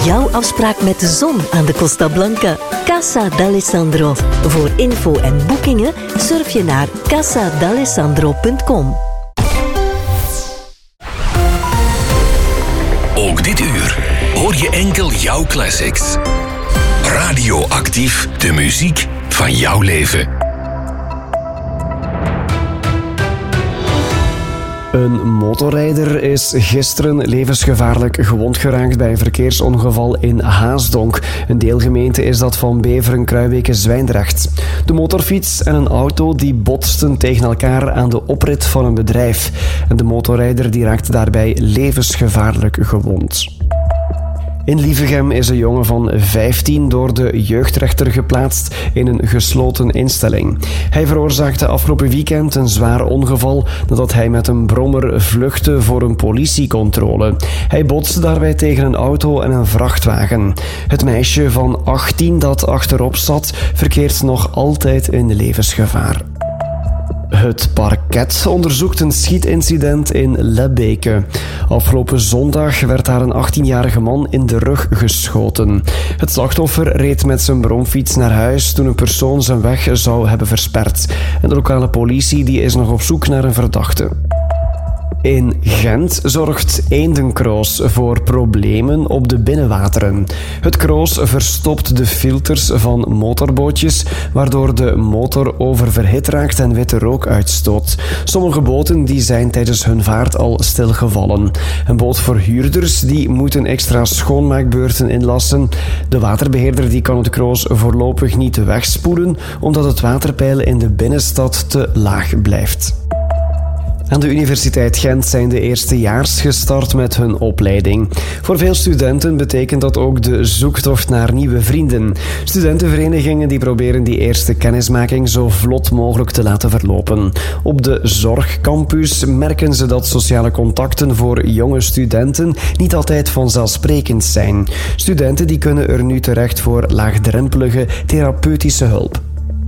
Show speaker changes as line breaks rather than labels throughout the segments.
jouw afspraak met de zon aan de Costa Blanca. Casa d'Alessandro. Voor info en boekingen surf je naar casadalessandro.com.
Ook dit uur hoor je enkel jouw classics. Radioactief, de muziek van jouw leven.
Een motorrijder is gisteren levensgevaarlijk gewond geraakt bij een verkeersongeval in Haasdonk. Een deelgemeente is dat van Beveren-Kruijbeke-Zwijndrecht. De motorfiets en een auto die botsten tegen elkaar aan de oprit van een bedrijf. En de motorrijder die raakte daarbij levensgevaarlijk gewond. In Lievegem is een jongen van 15 door de jeugdrechter geplaatst in een gesloten instelling. Hij veroorzaakte afgelopen weekend een zwaar ongeval nadat hij met een brommer vluchtte voor een politiecontrole. Hij botste daarbij tegen een auto en een vrachtwagen. Het meisje van 18 dat achterop zat, verkeert nog altijd in levensgevaar. Het parket onderzoekt een schietincident in Lebbeke. Afgelopen zondag werd daar een 18-jarige man in de rug geschoten. Het slachtoffer reed met zijn bromfiets naar huis toen een persoon zijn weg zou hebben versperd. En de lokale politie die is nog op zoek naar een verdachte. In Gent zorgt eendenkroos voor problemen op de binnenwateren. Het kroos verstopt de filters van motorbootjes, waardoor de motor oververhit raakt en witte rook uitstoot. Sommige boten die zijn tijdens hun vaart al stilgevallen. En bootverhuurders die moeten extra schoonmaakbeurten inlassen. De waterbeheerder die kan het kroos voorlopig niet wegspoelen, omdat het waterpeil in de binnenstad te laag blijft. Aan de Universiteit Gent zijn de eerstejaars gestart met hun opleiding. Voor veel studenten betekent dat ook de zoektocht naar nieuwe vrienden. Studentenverenigingen die proberen die eerste kennismaking zo vlot mogelijk te laten verlopen. Op de Zorgcampus merken ze dat sociale contacten voor jonge studenten niet altijd vanzelfsprekend zijn. Studenten die kunnen er nu terecht voor laagdrempelige therapeutische hulp.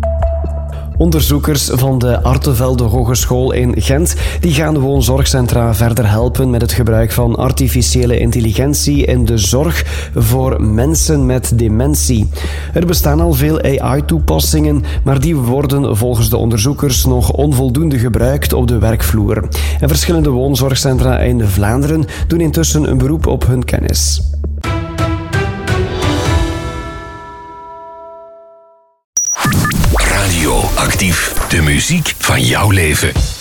Onderzoekers van de Artevelde Hogeschool in Gent die gaan woonzorgcentra verder helpen met het gebruik van artificiële intelligentie in de zorg voor mensen met dementie. Er bestaan al veel AI-toepassingen, maar die worden volgens de onderzoekers nog onvoldoende gebruikt op de werkvloer. En verschillende woonzorgcentra in Vlaanderen doen intussen een beroep op hun kennis.
Radioactief, de muziek van jouw leven.